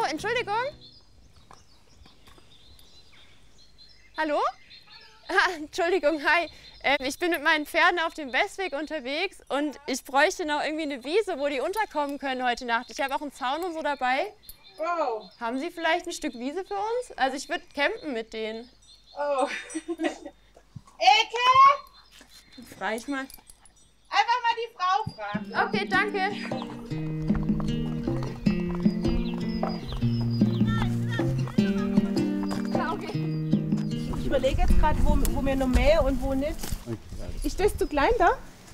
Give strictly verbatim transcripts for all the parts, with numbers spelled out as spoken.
Entschuldigung. Hallo? Ah, Entschuldigung, hi. Ähm, ich bin mit meinen Pferden auf dem Westweg unterwegs und ich bräuchte noch irgendwie eine Wiese, wo die unterkommen können heute Nacht. Ich habe auch einen Zaun und so dabei. Oh. Haben Sie vielleicht ein Stück Wiese für uns? Also ich würde campen mit denen. Oh. Eke! Frage ich mal. Einfach mal die Frau fragen. Okay, danke. Ich überlege jetzt gerade, wo, wo wir noch mähen und wo nicht. Ist das zu klein da?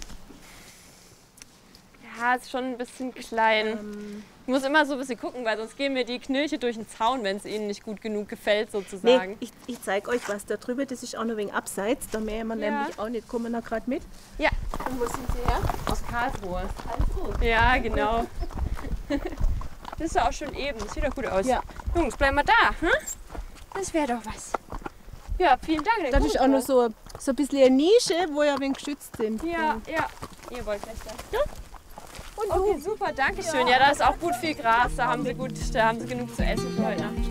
Ja, ist schon ein bisschen klein. Ähm. Ich muss immer so ein bisschen gucken, weil sonst gehen mir die Knirche durch den Zaun, wenn es ihnen nicht gut genug gefällt, sozusagen. Nee, ich, ich zeige euch was da drüber. Das ist auch noch ein wenig abseits. Da mähen wir Ja. nämlich auch nicht. Kommen wir noch gerade mit? Ja, Und wo sind Sie her? aus Karlsruhe. Karlsruhe. Ja, genau. Das ist ja auch schon eben. Das sieht doch gut aus. Ja. Jungs, bleiben wir da. Hm? Das wäre doch was. Ja, vielen Dank. der Das ist auch noch Gruppe. so, so ein bisschen eine Nische, wo wir ein wenig geschützt sind. Ja, ja. Ihr wollt gleich sein. Ja. Und Okay, super, danke schön. Ja, da ist auch gut viel Gras. Da haben sie, gut, da haben sie genug zu essen für heute Nacht.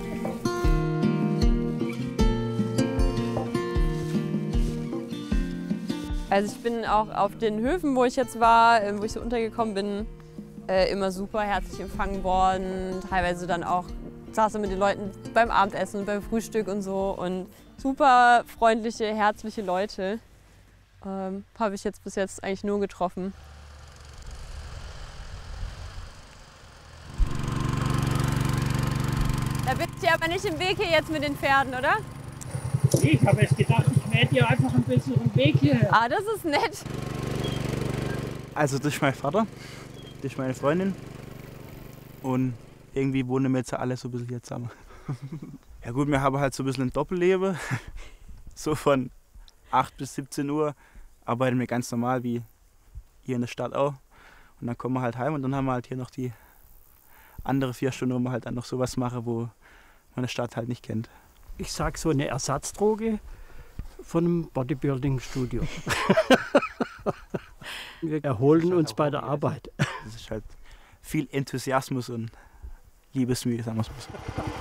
Also ich bin auch auf den Höfen, wo ich jetzt war, äh, wo ich so untergekommen bin, äh, immer super herzlich empfangen worden. Teilweise dann auch saß mit den Leuten beim Abendessen und beim Frühstück und so. Und super freundliche, herzliche Leute ähm, habe ich jetzt bis jetzt eigentlich nur getroffen. Da bist du aber nicht im Weg hier jetzt mit den Pferden, oder? Ich habe jetzt gedacht, ich mähe dir einfach ein bisschen den Weg hierher. Ah, das ist nett. Also das ist mein Vater, das ist meine Freundin und irgendwie wohnen wir jetzt alle so ein bisschen hier zusammen. Ja gut, wir haben halt so ein bisschen ein Doppelleben, so von acht bis siebzehn Uhr arbeiten wir ganz normal wie hier in der Stadt auch und dann kommen wir halt heim und dann haben wir halt hier noch die andere vier Stunden, wo wir halt dann noch sowas machen, wo man eine Stadt halt nicht kennt. Ich sage so eine Ersatzdroge von einem Bodybuilding-Studio. Wir erholen uns bei der Arbeit. Das ist halt viel Enthusiasmus und Liebesmühe, sagen wir es mal so.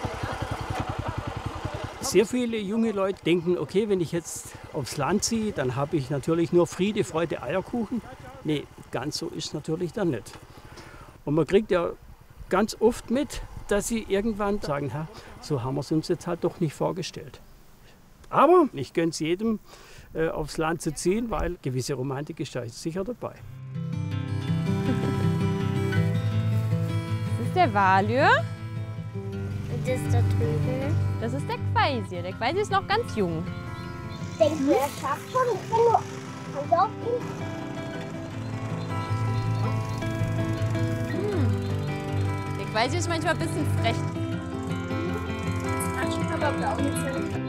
Sehr viele junge Leute denken, okay, wenn ich jetzt aufs Land ziehe, dann habe ich natürlich nur Friede, Freude, Eierkuchen. Nee, ganz so ist es natürlich dann nicht. Und man kriegt ja ganz oft mit, dass sie irgendwann sagen, ja, so haben wir es uns jetzt halt doch nicht vorgestellt. Aber ich gönne es jedem, äh, aufs Land zu ziehen, weil gewisse Romantik ist da sicher dabei. Das ist der Walür. Und das da drüben. Das ist der Quaisier. Der Quaisier ist noch ganz jung. Denkst du, er schafft schon? Ich bin nur also auf ihn. Der Quaisier ist manchmal ein bisschen frech. Das kann schon aber blau sein.